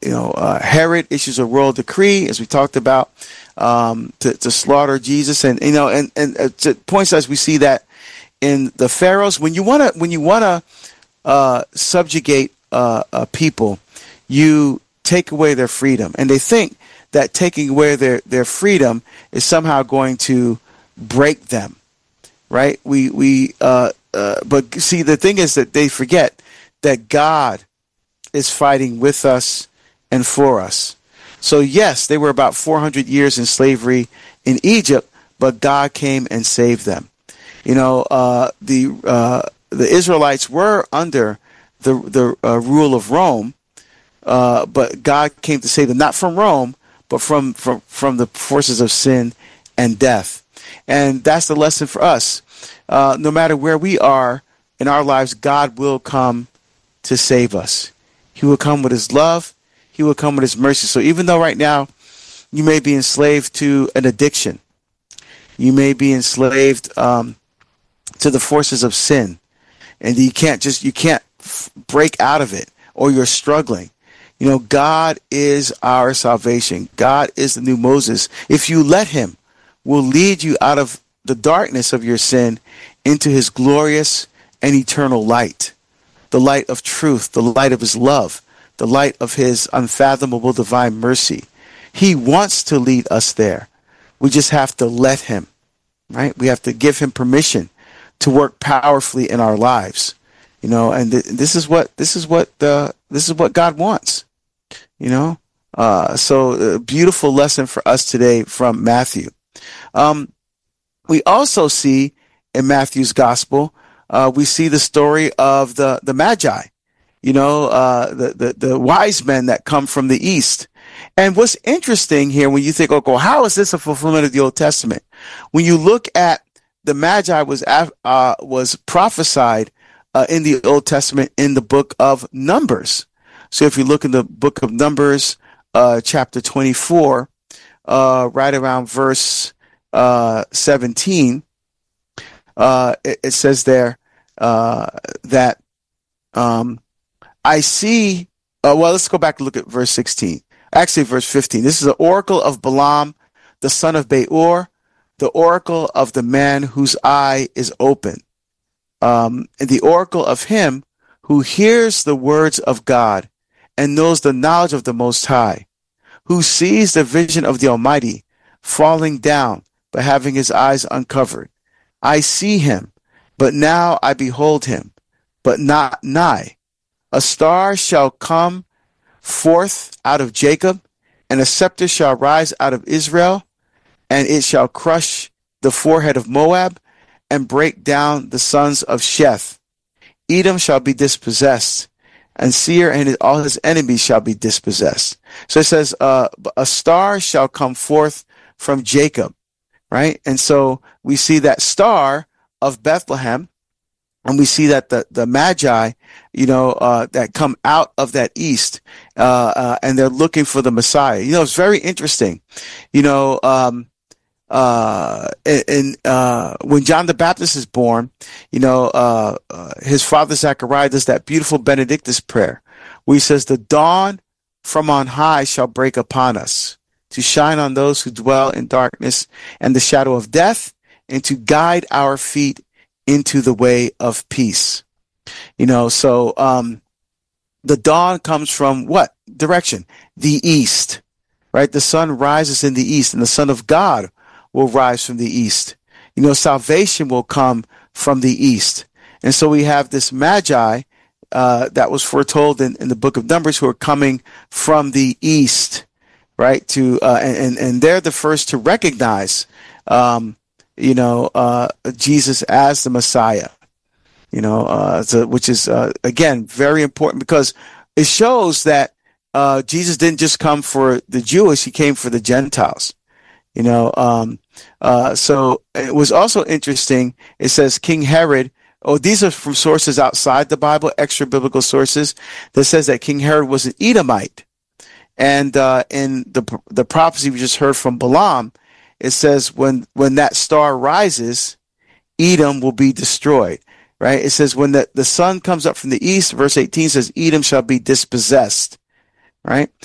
Herod issues a royal decree, as we talked about, to slaughter Jesus, and to points as we see that in the pharaohs. When you wanna subjugate people, you take away their freedom, and they think that taking away their freedom is somehow going to break them, right? But see, the thing is that they forget that God is fighting with us and for us. So yes, they were about 400 years in slavery in Egypt, but God came and saved them. The Israelites were under the rule of Rome, but God came to save them, not from Rome, but from the forces of sin and death. And that's the lesson for us. No matter where we are in our lives, God will come to save us. He will come with his love. He will come with his mercy. So even though right now you may be enslaved to an addiction, you may be enslaved to the forces of sin, and you can't break out of it, or you're struggling. God is our salvation. God is the new Moses. If you let him, will lead you out of the darkness of your sin into his glorious and eternal light, the light of truth, the light of his love, the light of his unfathomable divine mercy. He wants to lead us there. We just have to let him, right? We have to give him permission to work powerfully in our lives, and this is what God wants, so a beautiful lesson for us today from Matthew. We also see in Matthew's gospel, we see the story of the Magi, the wise men that come from the east. And what's interesting here, when you think, okay, how is this a fulfillment of the Old Testament? When you look at the Magi was prophesied in the Old Testament in the book of Numbers. So if you look in the book of Numbers, chapter 24, right around verse 17, it says there that I see. Well, let's go back and look at verse 16. Actually, verse 15. This is the oracle of Balaam, the son of Beor, the oracle of the man whose eye is open, and the oracle of him who hears the words of God and knows the knowledge of the Most High, who sees the vision of the Almighty falling down, but having his eyes uncovered. I see him, but now I behold him, but not nigh. A star shall come forth out of Jacob, and a scepter shall rise out of Israel, and it shall crush the forehead of Moab, and break down the sons of Sheth. Edom shall be dispossessed, and Seir and all his enemies shall be dispossessed. So it says, a star shall come forth from Jacob, right? And so we see that star of Bethlehem, and we see that the Magi, that come out of that east, and they're looking for the Messiah. It's very interesting. When John the Baptist is born, his father Zechariah does that beautiful Benedictus prayer, where he says, "The dawn from on high shall break upon us, to shine on those who dwell in darkness and the shadow of death, and to guide our feet into the way of peace." So the dawn comes from what direction? The east, right? The sun rises in the east, and the Son of God will rise from the east. Salvation will come from the east. And so we have this Magi that was foretold in the book of Numbers, who are coming from the east, right? And they're the first to recognize, Jesus as the Messiah, which is, again, very important, because it shows that Jesus didn't just come for the Jewish, he came for the Gentiles. So it was also interesting. It says King Herod. Oh, these are from sources outside the Bible, extra biblical sources, that says that King Herod was an Edomite. And in the prophecy we just heard from Balaam, it says when that star rises, Edom will be destroyed. Right? It says when the sun comes up from the east, verse 18 says, Edom shall be dispossessed. Right?